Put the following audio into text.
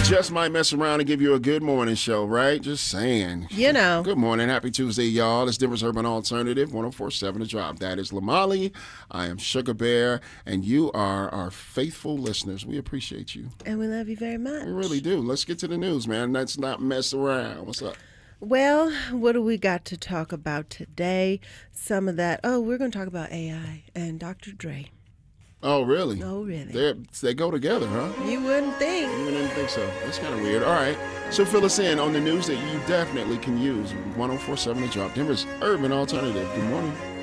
just might mess around and give you a good morning show, right? Just saying. You know. Good morning. Happy Tuesday, y'all. It's Denver's Urban Alternative, 104.7 The Drop. That is Lamali. I am Sugar Bear, and you are our faithful listeners. We appreciate you. And we love you very much. We really do. Let's get to the news, man. Let's not mess around. What's up? Well, what do we got to talk about today? Some of that. Oh, we're going to talk about AI and Dr. Dre. Oh, really? Oh, really? They go together, huh? You wouldn't think. You wouldn't think so. That's kind of weird. All right. So fill us in on the news that you definitely can use. 104.7 The Drop, Denver's Urban Alternative. Good morning.